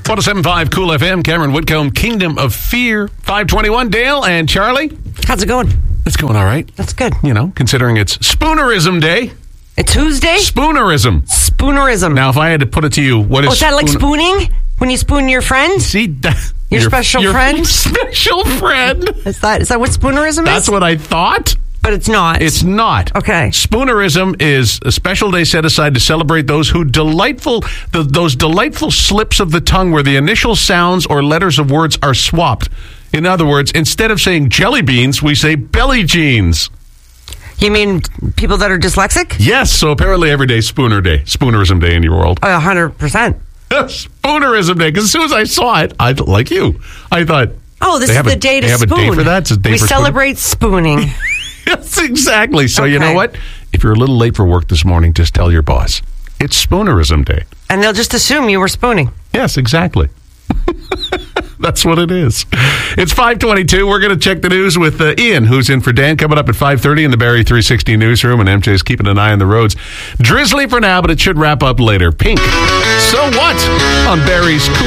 107.5 Cool FM, Cameron Whitcomb, Kingdom of Fear. 521, Dale and Charlie. How's it going? It's going all right. That's good. You know, considering it's Spoonerism Day. It's Tuesday? Spoonerism. Spoonerism. Now, if I had to put it to you, what is... Oh, is that like spooning? When you spoon your friend? See, your special friend? Special friend. Is that what spoonerism is? That's what I thought. But it's not. It's not. Okay. Spoonerism is a special day set aside to celebrate those who those delightful slips of the tongue where the initial sounds or letters of words are swapped. In other words, instead of saying jelly beans, we say belly jeans. You mean people that are dyslexic? Yes. So apparently every day is Spoonerism Day in your world. 100%. Spoonerism Day. Because as soon as I saw it, I thought, oh, this is the day to spoon. They have a day for that? It's a day we for celebrate spooning. Yes, exactly. So Okay. You know what? If you're a little late for work this morning, just tell your boss. It's Spoonerism Day. And they'll just assume you were spooning. Yes, exactly. That's what it is. It's 5:22. We're going to check the news with Ian, who's in for Dan, coming up at 5:30 in the Barrie 360 newsroom, and MJ's keeping an eye on the roads. Drizzly for now, but it should wrap up later. Pink. So what? On Barrie's Cool